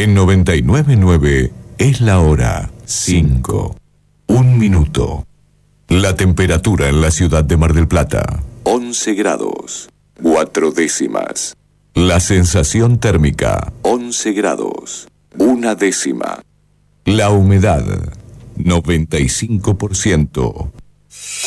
En 99.9 es la hora 5. 1 minuto. La temperatura en la ciudad de Mar del Plata: 11 grados, 4 décimas. La sensación térmica: 11 grados, 1 décima. La humedad: 95%.